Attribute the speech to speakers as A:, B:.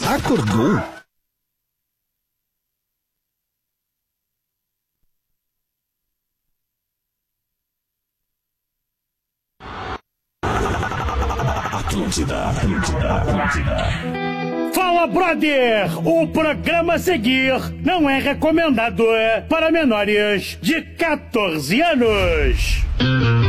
A: Acordou? Atlântida.
B: Fala, brother! O programa a seguir não é recomendado para menores de 14 anos.